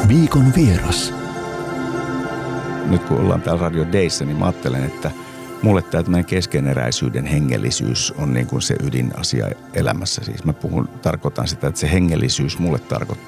Viikon vieras. Nyt kun ollaan täällä Radio Dayssä, niin mä ajattelen, että mulle tämä tämmöinen keskeneräisyyden hengellisyys on niin kuin se ydinasia elämässä. Siis mä tarkoitan sitä, että se hengellisyys mulle tarkoittaa